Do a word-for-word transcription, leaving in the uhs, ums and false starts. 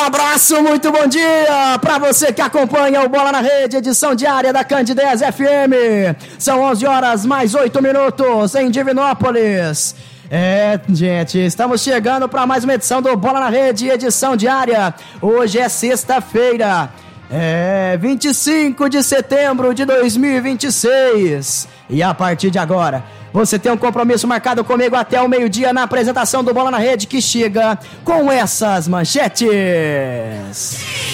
abraço, muito bom dia para você que acompanha o Bola na Rede, edição diária da Candidez F M. São onze horas mais oito minutos em Divinópolis. É, gente, estamos chegando para mais uma edição do Bola na Rede, edição diária. Hoje é sexta-feira, é vinte e cinco de setembro de dois mil e vinte e seis. E a partir de agora, você tem um compromisso marcado comigo até o meio-dia na apresentação do Bola na Rede, que chega com essas manchetes.